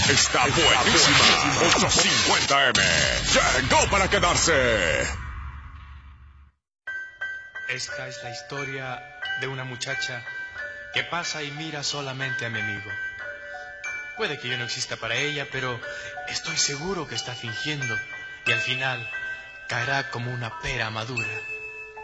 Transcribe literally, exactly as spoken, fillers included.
Está buenísima. ochocientos cincuenta eme. Llegó para quedarse. Esta es la historia de una muchacha que pasa y mira solamente a mi amigo. Puede que yo no exista para ella, pero estoy seguro que está fingiendo y al final caerá como una pera madura.